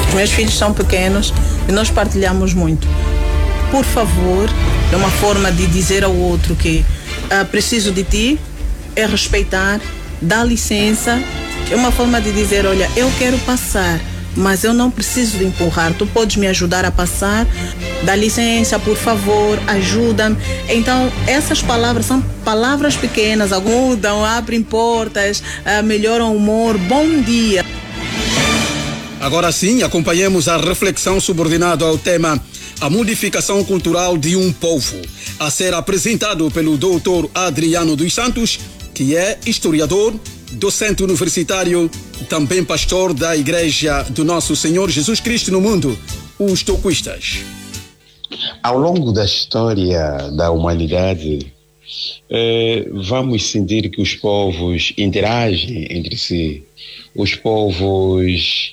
Os meus filhos são pequenos e nós partilhamos muito. Por favor, é uma forma de dizer ao outro que preciso de ti, é respeitar, dar licença, é uma forma de dizer, olha, eu quero passar, mas eu não preciso de empurrar, tu podes me ajudar a passar, dá licença, por favor, ajuda-me. Então, essas palavras são palavras pequenas, mudam, abrem portas, melhoram o humor. Bom dia. Agora sim, acompanhemos a reflexão subordinada ao tema A Modificação Cultural de um Povo, a ser apresentado pelo Dr. Adriano dos Santos, que é historiador, docente universitário, também pastor da Igreja do Nosso Senhor Jesus Cristo no Mundo, os toquistas. Ao longo da história da humanidade, vamos sentir que os povos interagem entre si. Os povos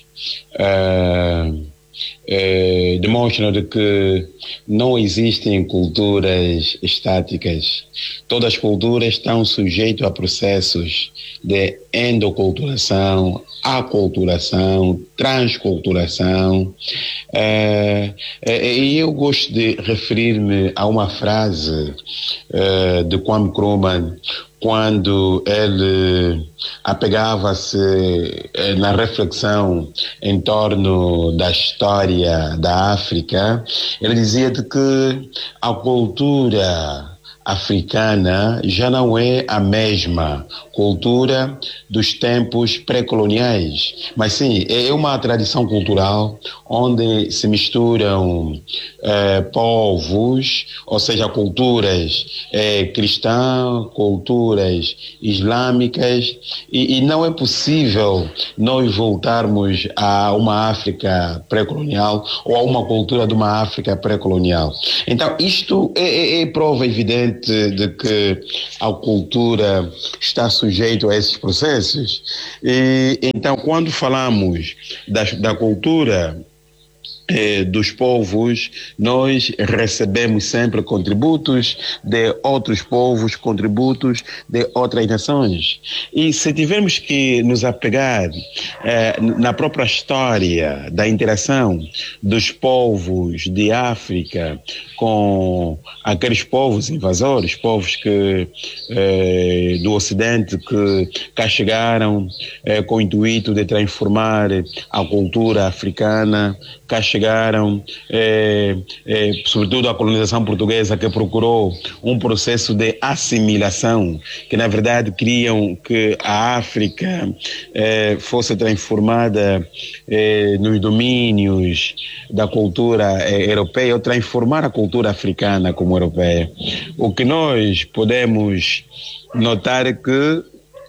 demonstram de que não existem culturas estáticas. Todas as culturas estão sujeitas a processos de endoculturação, aculturação, transculturação. E eu gosto de referir-me a uma frase de Kwame Nkrumah, quando ele apegava-se na reflexão em torno da história da África. Ele dizia de que a cultura africana já não é a mesma cultura dos tempos pré-coloniais, mas sim, é uma tradição cultural onde se misturam povos, ou seja, culturas cristãs, culturas islâmicas, e não é possível nós voltarmos a uma África pré-colonial ou a uma cultura de uma África pré-colonial. Então, isto é prova evidente de que a cultura está sujeita a esses processos. E então, quando falamos da cultura dos povos, nós recebemos sempre contributos de outros povos, contributos de outras nações. E se tivermos que nos apegar na própria história da interação dos povos de África com aqueles povos invasores, povos que do Ocidente que cá chegaram com o intuito de transformar a cultura africana, cá chegaram, sobretudo a colonização portuguesa, que procurou um processo de assimilação, que na verdade queriam que a África fosse transformada nos domínios da cultura europeia, ou transformar a cultura africana como europeia. O que nós podemos notar é que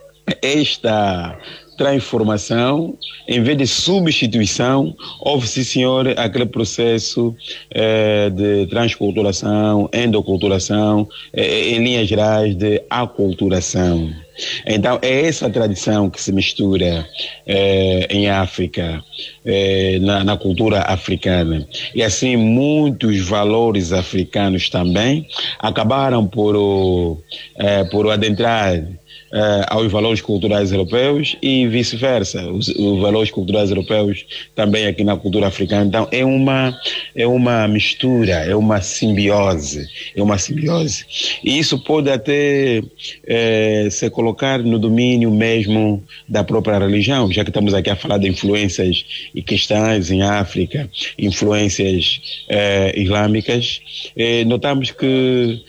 esta transformação, em vez de substituição, houve, sim senhor, aquele processo de transculturação, endoculturação, em linhas gerais de aculturação. Então é essa tradição que se mistura em África, na cultura africana, e assim muitos valores africanos também acabaram por adentrar aos valores culturais europeus e vice-versa, os valores culturais europeus também aqui na cultura africana. Então é uma mistura, é uma simbiose, e isso pode até se colocar no domínio mesmo da própria religião, já que estamos aqui a falar de influências cristãs em África, influências islâmicas. Notamos que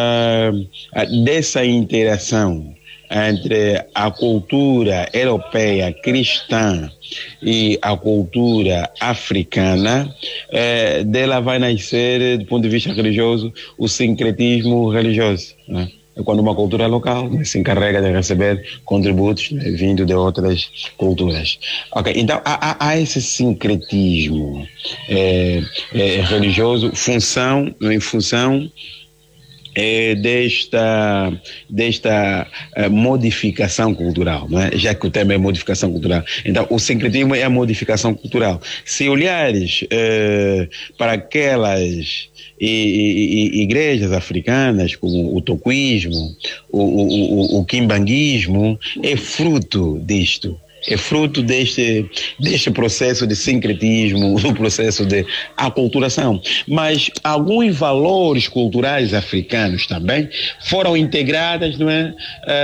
dessa interação entre a cultura europeia cristã e a cultura africana, dela vai nascer, do ponto de vista religioso, o sincretismo religioso, né? É quando uma cultura local, né, se encarrega de receber contributos, né, vindo de outras culturas. Okay, então há esse sincretismo religioso, em função desta modificação cultural, não é? Já que o tema é modificação cultural. Então, o sincretismo é a modificação cultural. Se olhares para aquelas igrejas africanas, como o toquismo, o quimbanguismo, é fruto disto. é fruto deste processo de sincretismo, do processo de aculturação. Mas alguns valores culturais africanos também foram integrados, não é?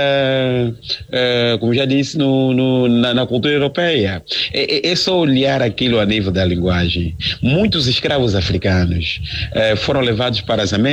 Como já disse, na cultura europeia. É só olhar aquilo a nível da linguagem. Muitos escravos africanos foram levados para as Américas